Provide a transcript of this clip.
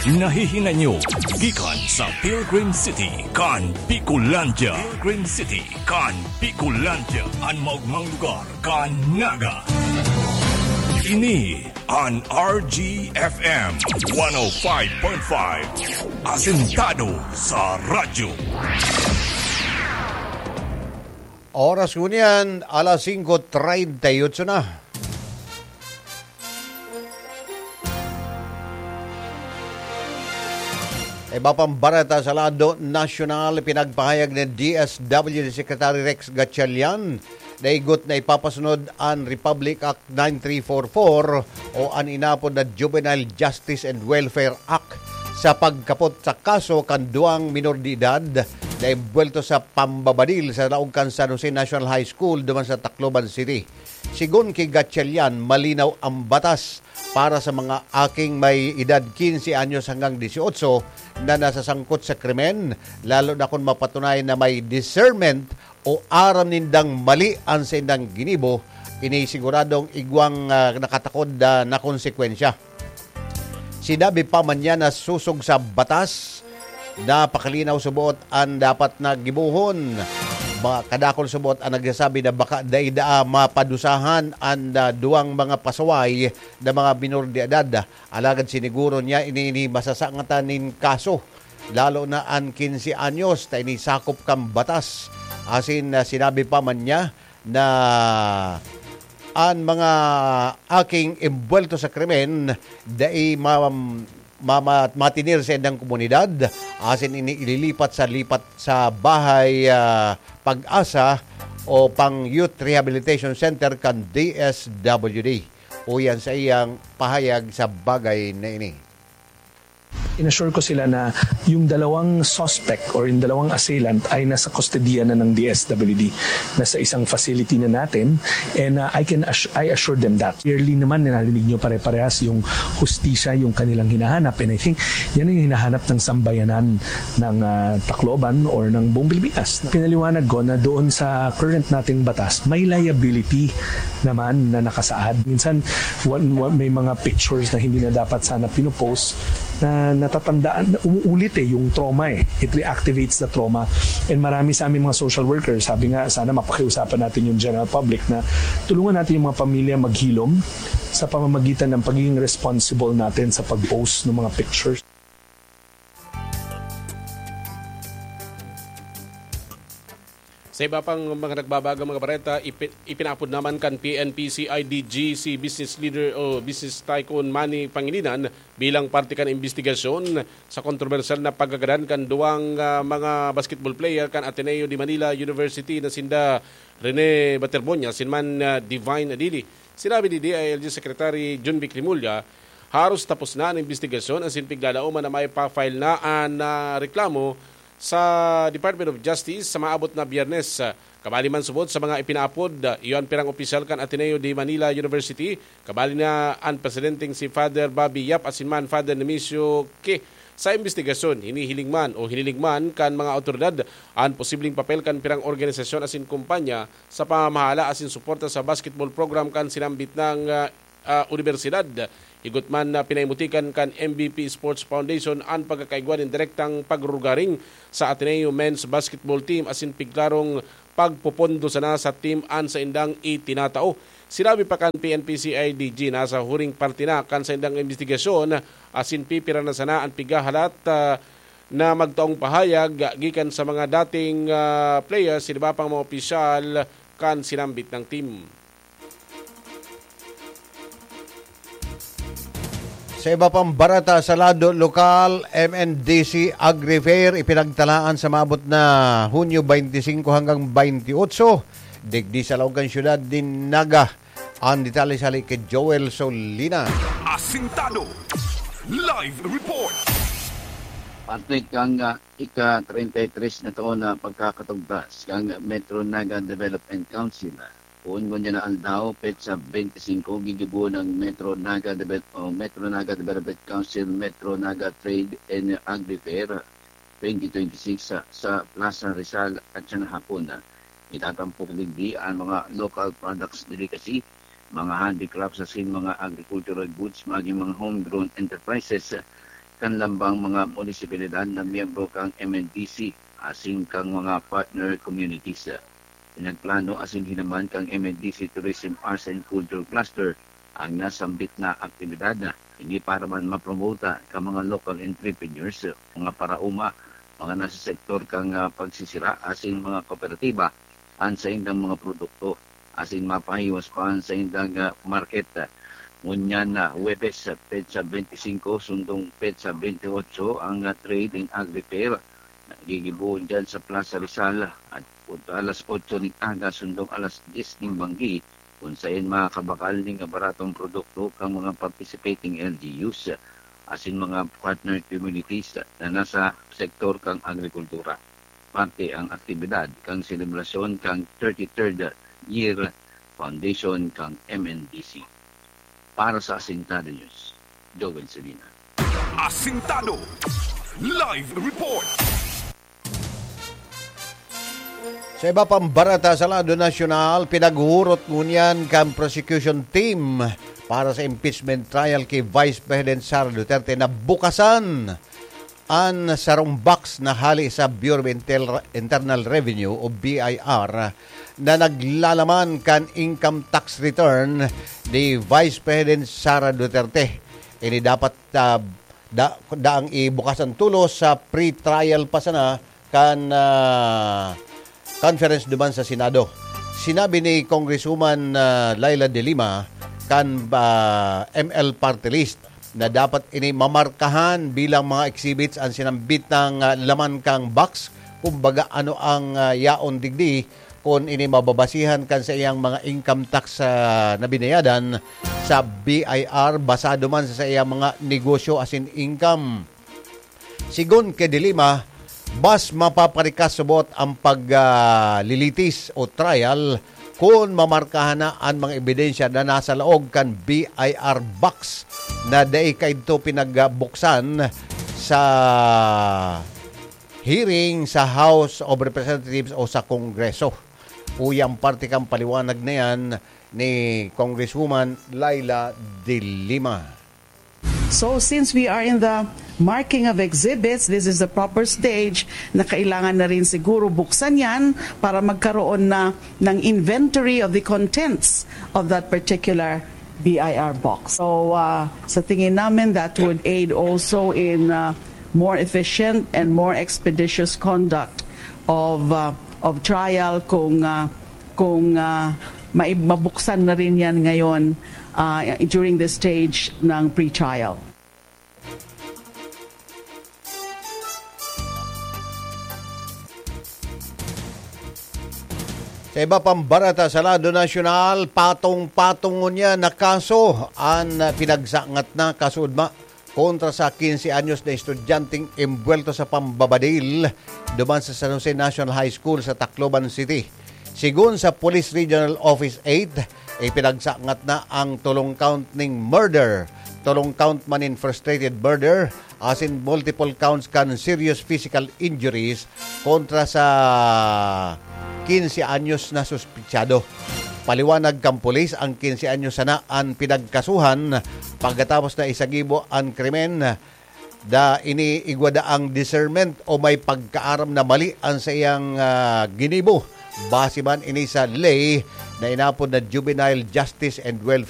Nahihinanyo gikan sa Pilgrim City kan Bicolandia. Pilgrim City kan Bicolandia, ang maugmang lugar kan Naga. Ini an RGFM 105.5, asentado sa radyo. Oras ko niyan, alas 5:38 na. Iba pang barata sa lado nasyonal, pinagpahayag ng DSWD Secretary Rex Gatchalian na igot na ipapasunod ang Republic Act 9344 o ang inapod na Juvenile Justice and Welfare Act sa pagkapot sa kaso kan duang minor de edad na imbwelto sa pambabadil sa Laungkan San Jose National High School duman sa Tacloban City. Sigun kay Gatchalian, malinaw ang batas para sa mga aking may edad 15 anyos hanggang 18 na nasasangkot sa krimen, lalo na kung mapatunayan na may discernment o aram nindang mali ang sa indang ginibo, inisiguradong igwang nakatakod na konsekwensya. Sinabi pa man niya na susog sa batas, napakalinaw subuot ang dapat na gibuhon. Kadakol subuot ang nagsasabi na baka daida mapadusahan ang duwang mga pasaway na mga minor de edad. Alagad siniguro niya ini masasangatan nin kaso, lalo na ang 15 anyos na inisakop kang batas. Asin sinabi pa man niya na ang mga aking imbwelto sa krimen dai matinir sa endang komunidad, asin ini ililipat sa bahay Pag-asa o pang Youth Rehabilitation Center kan DSWD. O yan sa iyang pahayag sa bagay na ini. Inassure ko sila na yung dalawang suspect or yung dalawang assailant ay nasa kustodiya na ng DSWD, nasa isang facility na natin, and I assure them that. Clearly naman, narinig nyo pare-parehas yung hustisya, yung kanilang hinahanap, and I think yan ang hinahanap ng sambayanan ng Tacloban or ng buong Pilipinas. Pinaliwanag ko na doon sa current nating batas, may liability naman na nakasaad. Minsan, may mga pictures na hindi na dapat sana pinopost na natatandaan, umuulit yung trauma It reactivates the trauma. And marami sa aming mga social workers, sabi nga, sana mapakiusapan natin yung general public na tulungan natin yung mga pamilya maghilom sa pamamagitan ng pagiging responsible natin sa pag-post ng mga pictures. Sa iba pang mga nagbabagang mga bareta, ipinapod naman kan PNP-CIDG si business leader o business tycoon Manny Pangilinan bilang parte kan investigasyon sa kontrobersyal na paggagadan kan duwang mga basketball player kan Ateneo de Manila University na sinda Rene Baterbonia sinman Divine Adili. Sinabi ni DILG Secretary John Vic Rimulya, haros tapos na ang investigasyon ang sinpiglalauman na may pa-file na ang reklamo sa Department of Justice sa maabot na Biyernes. Kabali man subod sa mga ipinapod, iyon pirang opisyal kan Ateneo de Manila University, kabali na ang presidenting si Father Bobby Yap asinman Father Nemesio Ke. Sa investigasyon, hiniligman kan mga otoridad ang posibleng papel kan pirang organisasyon asin kumpanya sa pamamahala asin suporta sa basketball program kan sinambit ng universidad. Higot man na pinaimutikan kan MVP Sports Foundation ang pagkakaigwan ng direktang pagrugaring sa Ateneo Men's Basketball Team asin piglarong pagpupondo sana sa team an sa indang itinatao. Sinabi pa kan PNP-CIDG na sa huring parte na kan sa indang investigasyon asin pipira na sana ang pigahalat na magtaong pahayag gikan sa mga dating players, sila pang mga opisyal kan sinambit ng team. Sa iba pang barata sa lado lokal, MNDC Agri-Fair ipinagtalaan sa maabot na Hunyo 25 hanggang 28. Digdi sa Laungkan Syudad din Naga. Ang detalye sa kay Joel Solina. Asintado Live Report. Parte kang ika-33 na taon na pagkakatugbas kang Metro Naga Development Council. Kung ganyan na aldaw, petsa 25, gigibo ng Metro Naga Development Council, Metro Naga Trade and Agri-Fair 2026 sa Plaza Rizal at siya na hapon. Itatampok digdi ang mga local products delicacy, mga handicrafts asin mga agricultural goods, maging mga homegrown enterprises kan lambang mga munisipalidad na miyembro kang MNDC asing kang mga partner communities. Pinagplano asing hinaman kang MNDC Tourism Arts and Culture Cluster ang nasambit na aktibidad na hindi para man mapromota ka mga local entrepreneurs, mga parauma, mga nasa sektor kang pagsisira asing mga kooperatiba an sa indang mga produkto asin mapahiwas pa sa indang market. Ngunyan na Huwebes sa petsa 25 sundong petsa 28 ang trade in agri-fair. Gigibuon dyan sa Plaza Rizal at alas 8 ng aga sundong alas 10 ng Banggi kung saan makakabakal ng baratong produkto kang mga participating LGUs asin mga partner communities na nasa sektor kang agrikultura. Parte ang aktibidad kang selebrasyon kang 33rd year foundation kang MNDC. Para sa Asintado News, Joel Selina. Asintado Live Report. Sa iba pang barata sa lado nasyonal, pinaghurot ngunyan kang prosecution team para sa impeachment trial kay Vice President Sara Duterte na bukasan an sarong box na hali sa Bureau of Internal Revenue o BIR na naglalaman kan income tax return ni Vice President Sara Duterte. Ini dapat daang ibukasan tulos sa pre-trial pa sana kan conference duman sa Senado. Sinabi ni Congresswoman Laila De Lima kan ML Party List na dapat ini mamarkahan bilang mga exhibits ang sinambit ng laman kang box, kumbaga ano ang yaon digdi kung ini mababasihan kan sa iyang mga income tax na binayadan sa BIR basado man sa iyang mga negosyo as in income. Sigon kay De Lima, mas mapaparikas subot ang paglilitis o trial kung mamarkahan na ang mga ebidensya na nasa laog kan BIR box na dahi kaito pinagbuksan sa hearing sa House of Representatives o sa Kongreso. Uyang parte kang paliwanag na yan ni Congresswoman Laila De Lima. So since we are in the marking of exhibits, this is the proper stage na kailangan na rin siguro buksan yan para magkaroon na ng inventory of the contents of that particular BIR box. So sa tingin namin that would aid also in more efficient and more expeditious conduct of trial kung mabuksan na rin yan ngayon during this stage ng pre-trial. Sa iba pang barata sa lado nasyonal, patong-patong niya na kaso ang pinagsangat na kasudma kontra sa 15 anyos na estudyanteng imbuelto sa pambabadil duman sa San Jose National High School sa Tacloban City. Sigun sa Police Regional Office 8, pinagsangat na ang tulong count ning murder, tulong count man in frustrated murder, as in multiple counts kan serious physical injuries kontra sa 15 anyos na suspitsado. Paliwanag kang pulis, ang 15 anyos sana ang pinagkasuhan pagkatapos na isagibo ang krimen da iniigwada ang discernment o may pagkaaram na mali ang sa iyang ginibo. Base man ini sa lay na inapod na Juvenile Justice and Welfare